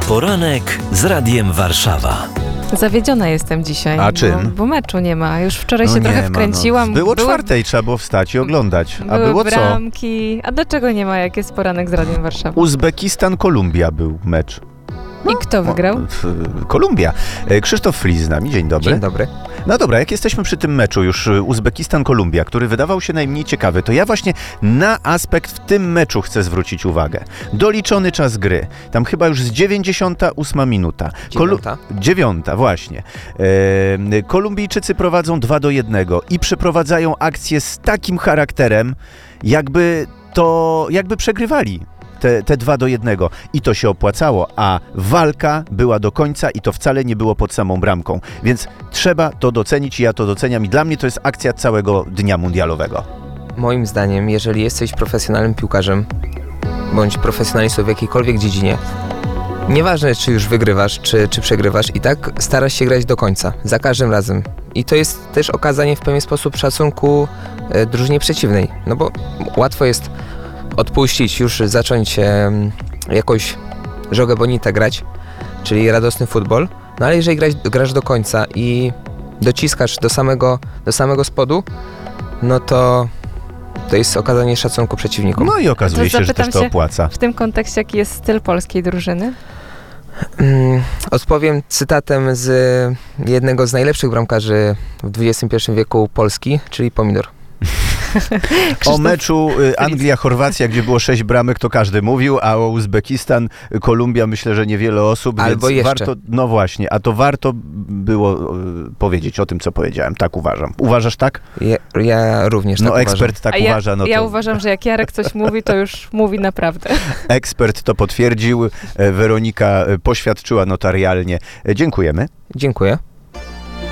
Poranek z Radiem Warszawa. Zawiedziona jestem dzisiaj. A czym? Bo meczu nie ma. Już wczoraj się trochę wkręciłam. Było czwartej, trzeba było wstać i oglądać. A było co? Bramki. A dlaczego nie ma, jak jest poranek z Radiem Warszawa? Uzbekistan-Kolumbia był mecz. I kto wygrał? Kolumbia. Krzysztof Flis z nami, dzień dobry. Dzień dobry. No dobra, jak jesteśmy przy tym meczu już Uzbekistan-Kolumbia, który wydawał się najmniej ciekawy, to ja właśnie na aspekt w tym meczu chcę zwrócić uwagę. Doliczony czas gry. Tam chyba już z 98 minuta. 9, właśnie. Kolumbijczycy prowadzą 2-1 i przeprowadzają akcję z takim charakterem, jakby przegrywali. Te 2-1 i to się opłacało, a walka była do końca i to wcale nie było pod samą bramką, więc trzeba to docenić i ja to doceniam i dla mnie to jest akcja całego dnia mundialowego. Moim zdaniem, jeżeli jesteś profesjonalnym piłkarzem bądź profesjonalistą w jakiejkolwiek dziedzinie, nieważne czy już wygrywasz, czy przegrywasz, i tak starasz się grać do końca, za każdym razem. I to jest też okazanie w pewien sposób szacunku drużynie przeciwnej, no bo łatwo jest odpuścić, już zacząć jakąś jogę bonita grać, czyli radosny futbol, no ale jeżeli grasz do końca i dociskasz do samego spodu, no to jest okazanie szacunku przeciwnikom. No i okazuje się, że też to opłaca. W tym kontekście, jaki jest styl polskiej drużyny? Odpowiem cytatem z jednego z najlepszych bramkarzy w XXI wieku Polski, czyli Pomidor. O meczu Anglia-Chorwacja, gdzie było 6 bramek, to każdy mówił, a o Uzbekistan-Kolumbia myślę, że niewiele osób. Albo więc jeszcze. Warto, no właśnie, a to warto było powiedzieć o tym, co powiedziałem. Tak uważam. Uważasz tak? Ja również tak uważam. Ekspert tak uważa. Ja uważam, że jak Jarek coś mówi, to już mówi naprawdę. Ekspert to potwierdził, Weronika poświadczyła notarialnie. Dziękujemy. Dziękuję.